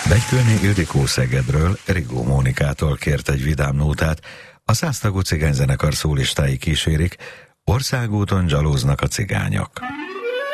Begykölné Ildikó Szegedről Rigó Mónikától kért egy vidám nótát, a 100 tagú cigányzenekar szólistái kísérik, Országúton dzsalóznak a cigányok.